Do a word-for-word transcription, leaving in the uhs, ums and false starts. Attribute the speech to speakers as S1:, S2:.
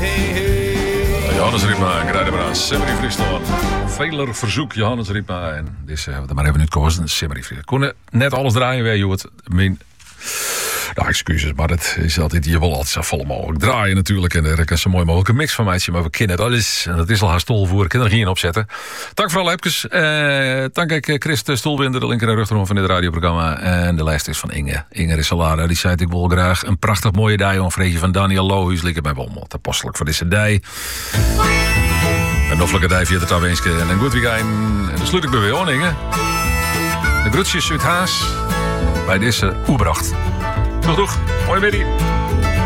S1: hey, hey.
S2: Johannes Riepma, Grijdenbra, Simmerie Friesland. Veler verzoek, Johannes Riepma. En dus hebben we er maar even nu gekozen. Simmerie Friesland. Kon net alles draaien weer, joh. Mijn... Nou, excuses, maar het is altijd, je wil altijd zo vol mogelijk draaien natuurlijk. En er kan zo mooi mogelijk een mix van mij, maar we kennen het alles. En dat is al haar stol voor, ik kan er geen opzetten. Dank vooral even. Uh, dank ik Chris de Stoelwinder, de linker en rugterom van dit radioprogramma. En de lijst is van Inge. Inge Rissalada, die zei ik wil graag een prachtig mooie dag. Een vreetje van Daniel Lohuis, liep bij Bommel. Apostelijk voor deze dag. Een noffelijke dag via de Tawenske en een goed weekend. En dan sluit ik bij weer aan, Inge. De groetjes uit Haas bij deze Oebracht. Doeg, doeg. Mooi middag.